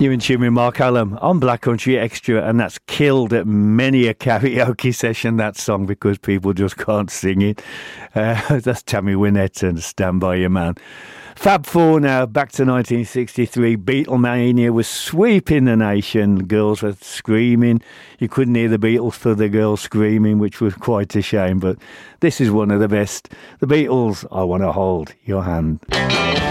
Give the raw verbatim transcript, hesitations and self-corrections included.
You in tune with Mark Hallam on Black Country Extra, and that's killed at many a karaoke session, that song, because people just can't sing it. Uh, that's Tammy Wynette and Stand By Your Man. Fab Four now, back to nineteen sixty-three. Beatlemania was sweeping the nation. Girls were screaming. You couldn't hear the Beatles for the girls screaming, which was quite a shame. But this is one of the best. The Beatles, I Want to Hold Your Hand.